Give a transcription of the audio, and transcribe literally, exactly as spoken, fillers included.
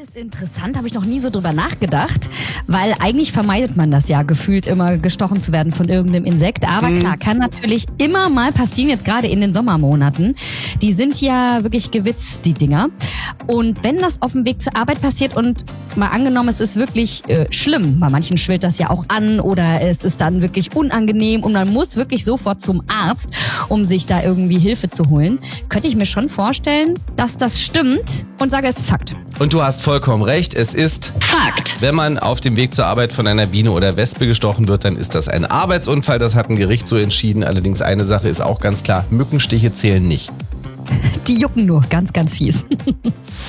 ist interessant, habe ich noch nie so drüber nachgedacht, weil eigentlich vermeidet man das ja gefühlt immer, gestochen zu werden von irgendeinem Insekt. Aber Mhm. klar, kann natürlich immer mal passieren, jetzt gerade in den Sommermonaten. Die sind ja wirklich gewitzt, die Dinger. Und wenn das auf dem Weg zur Arbeit passiert und mal angenommen, es ist wirklich äh, schlimm, bei manchen schwillt das ja auch an oder es ist dann wirklich unangenehm und man muss wirklich sofort zum Arzt, um sich da irgendwie Hilfe zu holen, könnte ich mir schon vorstellen, dass das stimmt und sage, es ist Fakt. Und du hast vollkommen recht, es ist Fakt. Wenn man auf dem Weg zur Arbeit von einer Biene oder Wespe gestochen wird, dann ist das ein Arbeitsunfall. Das hat ein Gericht so entschieden. Allerdings eine Sache ist auch ganz klar, Mückenstiche zählen nicht. Die jucken nur ganz, ganz fies.